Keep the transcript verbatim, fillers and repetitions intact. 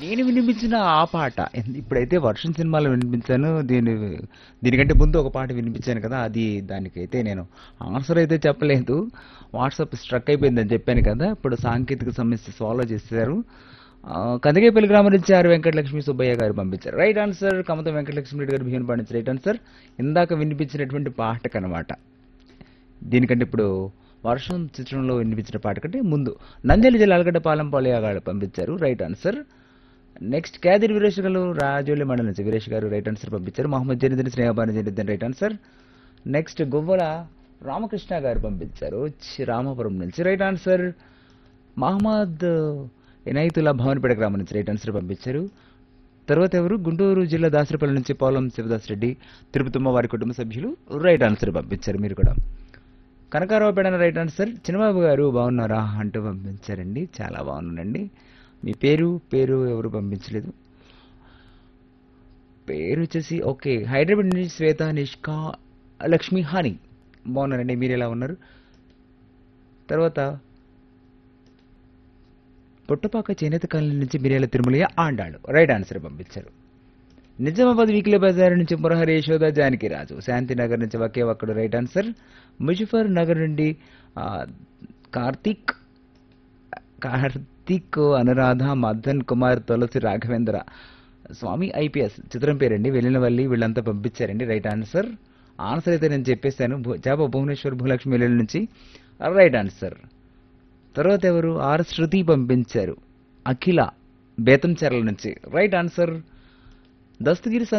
నేను వినిపించిన ఆ పాట ఎన్- ఇప్పుడైతే వర్షం సినిమాలో వినిపించాను. దీని దీనికంటే ముందు ఒక పాట వినిపించాను కదా, అది దానికైతే నేను ఆన్సర్ అయితే చెప్పలేదు. వాట్సాప్ స్ట్రక్ అయిపోయిందని చెప్పాను కదా, ఇప్పుడు సాంకేతిక సమస్య సాల్వ్ చేశారు. ఆ, కందికేపల్లి గ్రామం నుంచి ఆర్ వెంకటలక్ష్మి సుబ్బయ్య గారు పంపించారు రైట్ ఆన్సర్. కమత వెంకటలక్ష్మి రెడ్డి గారు బియ్యం పండించారు రైట్ ఆన్సర్. ఇందాక వినిపించినటువంటి పాటకనమాట. దీనికంటే ఇప్పుడు వర్షం చిత్రంలో వినిపించిన పాట కంటే ముందు నంద్యాల జిల్లా అలగడ్డ పాలెం పాలయ్య గారు పంపించారు రైట్ ఆన్సర్. నెక్స్ట్ క్యాదిర్ వీరేష్ గారు రాజోలి మండలం నుంచి వీరేష్ గారు రైట్ ఆన్సర్ పంపించారు. Mohammed జనీద్దన్ Sneha Banu జనీద్దన్ right answer. Next గువ్వల రామకృష్ణ గారు పంపించారు చి- రామాపురం నుంచి రైట్ ఆన్సర్. మహమ్మద్ ఇనైతుల్లా భవన్పేట గ్రామం నుంచి రైట్ ఆన్సర్ పంపించారు. తర్వాత ఎవరు గుంటూరు జిల్లా దాసరపల్లి నుంచి పోలం శివదాస్ రెడ్డి తిరుపతమ్మ వారి కుటుంబ సభ్యులు రైట్ ఆన్సర్ పంపించారు మీరు కూడా. Kanakarao పేడన right answer. చిన్నబాబు గారు బాగున్నారా అంటూ పంపించారండి. చాలా బాగున్నానండి. మీ పేరు పేరు ఎవరు పంపించలేదు. పేరు వచ్చేసి ఓకే హైదరాబాద్ నుంచి శ్వేత నిష్కా లక్ష్మి హాని బాగున్నారండి. మీరు ఎలా ఉన్నారు? తర్వాత పుట్టపాక చేనేత కాలనీ నుంచి మిర్యాల తిరుమలయ్య ఆండాడు రైట్ ఆన్సర్ పంపించారు. నిజామాబాద్ వీక్లీ బజార్ నుంచి మురహరి యశోద జానకి రాజు శాంతినగర్ నుంచి ఒకే ఒక్కడు రైట్ ఆన్సర్. ముజఫర్ నగర్ నుండి ఆ, కార్తీక్ కార్తీక్ అనురాధ మదన్ కుమార్ తులసి రాఘవేంద్ర స్వామి ఐపీఎస్ చిత్రం పేరండి వెళ్ళినవల్లి వీళ్ళంతా పంపించారండి రైట్ ఆన్సర్. ఆన్సర్ అయితే నేను చెప్పేశాను. భూ- చేప భువనేశ్వర్ భూలక్ష్మి వెల్లుల్లి నుంచి రైట్ ఆన్సర్. తర్వాత ఎవరు ఆర్ శృతి పంపించారు అఖిల బేతంచెర్ల నుంచి రైట్ ఆన్సర్. దస్తగిరి